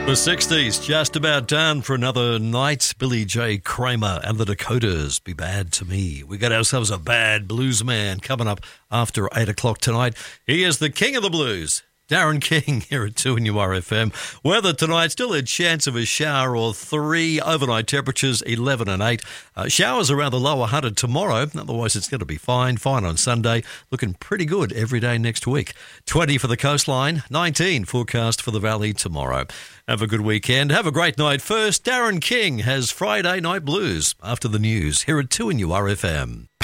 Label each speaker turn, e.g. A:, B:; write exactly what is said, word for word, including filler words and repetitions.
A: The sixties just about done for another night. Billy J. Kramer and the Dakotas, Be Bad to Me. We got ourselves a bad blues man coming up after eight o'clock tonight. He is the king of the blues, Darren King, here at two N U R F M. Weather tonight, still a chance of a shower or three. Overnight temperatures eleven and eight. Uh, showers around the lower one hundred tomorrow. Otherwise, it's going to be fine. Fine on Sunday. Looking pretty good every day next week. twenty for the coastline. nineteen forecast for the valley tomorrow. Have a good weekend. Have a great night. First, Darren King has Friday Night Blues after the news here at two N U R F M.